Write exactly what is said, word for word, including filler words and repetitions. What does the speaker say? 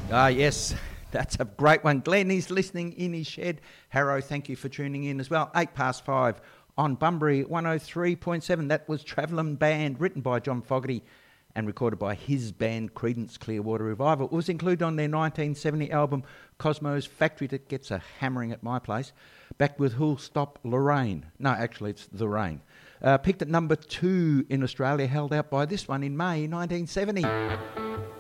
Ah, yes, that's a great one. Glenn is listening in his shed. Harrow, thank you for tuning in as well. Eight past five on Bunbury one oh three point seven. That was Travelling Band, written by John Fogerty and recorded by his band Creedence Clearwater Revival. It was included on their nineteen seventy album Cosmo's Factory, that gets a hammering at my place. Back with Who'll Stop Lorraine. No, actually it's The Rain. Uh, picked at number two in Australia, held out by this one in May nineteen seventy.